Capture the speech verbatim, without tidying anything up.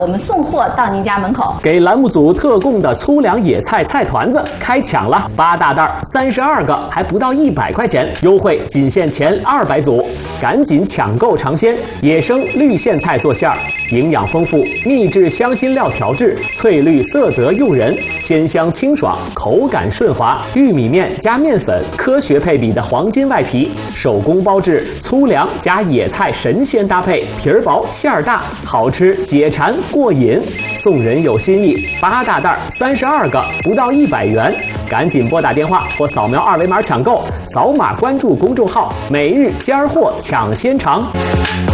我们送货到您家门口。 给栏目组特供的粗粮野菜菜团子开抢了，八大袋，三十二个，还不到一百块钱，优惠仅限前二百组，赶紧抢购尝鲜！野生绿苋菜做馅儿，营养丰富，秘制香辛料调制，翠绿色泽诱人，鲜香清爽，口感顺滑。玉米面加面粉，科学配比的黄金外皮，手工包制，粗粮加野菜神仙搭配，皮儿薄馅儿大，好吃解馋过瘾。送人有新意，八大袋三十二个，不到一百元，赶紧拨打电话或扫描二维码抢购，扫码关注公众号“每日尖儿货抢鲜尝”。